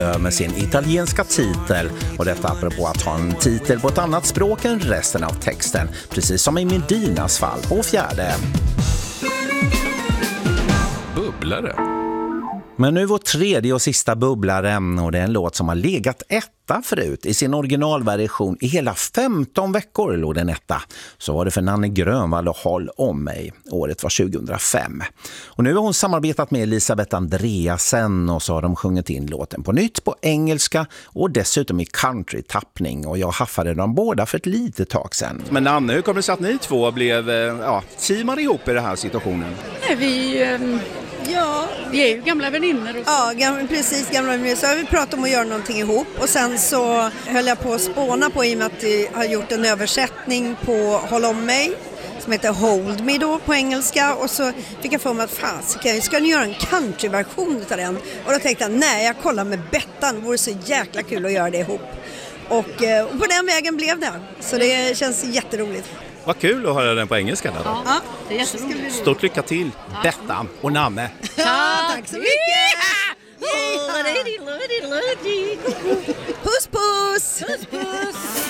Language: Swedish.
med sin italienska titel, och detta apropå att ha en titel på ett annat språk än resten av texten, precis som i Medinas fall på fjärde. Bubblare. Men nu vår tredje och sista bubblare, och det är en låt som har legat etta förut. I sin originalversion i hela 15 veckor låg den etta. Så var det för Nanne Grönvall och Håll om mig. Året var 2005. Och nu har hon samarbetat med Elisabeth Andreasen, och så har de sjungit in låten på nytt på engelska och dessutom i country-tappning. Och jag haffade dem båda för ett litet tag sedan. Men Nanne, hur kommer det sig att ni två blev teamade ihop i den här situationen? Vi är ju gamla vänner. Precis, gamla vänner. Så har vi pratat om att göra någonting ihop. Och sen så höll jag på att spåna på, i och med att vi har gjort en översättning på Håll om mig, som heter Hold Me då på engelska. Och så fick jag för mig att ska ni göra en countryversion av den? Och då tänkte jag, jag kollar med Bettan. Det vore så jäkla kul att göra det ihop. Och på den vägen blev det. Så det känns jätteroligt. Vad kul att höra den på engelska. Ja, det är jätteroligt. Stort lycka till, Bettan och Nanne. Tack så mycket! Puss puss!